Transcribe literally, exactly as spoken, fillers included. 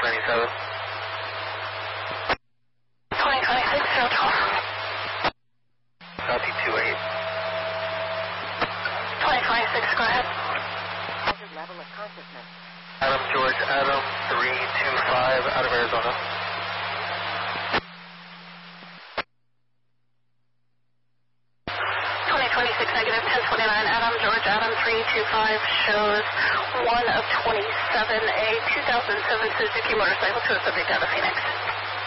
ninety-seven. twenty twenty-six, zero twelve. South two eight. twenty twenty-six, go ahead. Level of consciousness. Adam George, Adam three two five out of Arizona. twenty twenty-six, negative ten twenty-nine, Adam George, Adam three two five shows one of twenty-seven, a two thousand seven Suzuki motorcycle to a subject out of Phoenix.